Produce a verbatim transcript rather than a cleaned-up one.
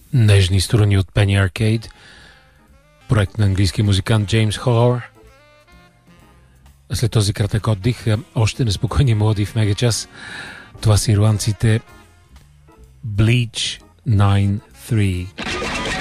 Нежни струни от Penny Arcade, проект на английски музикант Джеймс Холор. След този кратък отдих, още неспокойни мелодии в мегачас. Това са ирландците Bleach девет три.